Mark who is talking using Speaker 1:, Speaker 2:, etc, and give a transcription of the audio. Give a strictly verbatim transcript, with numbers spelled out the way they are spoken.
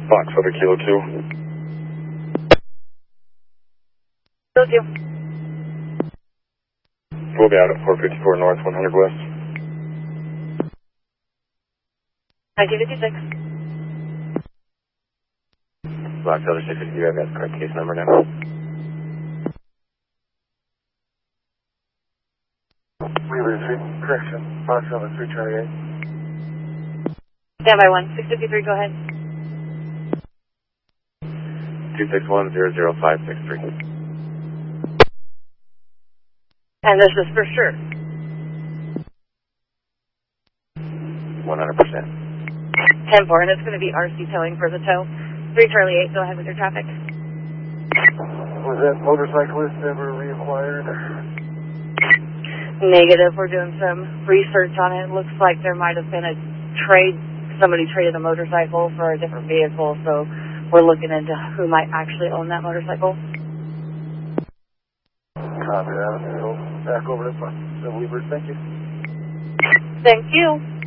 Speaker 1: Fox over Kilo two.
Speaker 2: Kilo two.
Speaker 1: We'll be out at four fifty-four North, one hundred West.
Speaker 2: nineteen fifty-six.
Speaker 1: Fox over six fifty, I've got the correct case number now.
Speaker 3: Wheeler three, correction, Fox over three Charlie eight.
Speaker 2: Stand by one, six fifty-three, go ahead.
Speaker 1: two six one zero zero five six three.
Speaker 2: And this is for sure.
Speaker 1: one hundred percent.
Speaker 2: ten four, and it's going to be R C towing for the tow. three Charlie eight, go ahead with your traffic.
Speaker 3: Was that motorcyclist ever reacquired?
Speaker 2: Negative, we're doing some research on it. It looks like there might have been a trade, somebody traded a motorcycle for a different vehicle, so we're looking into who might actually own that motorcycle.
Speaker 3: Copy that. Back over to the Weaver. Thank you.
Speaker 2: Thank you.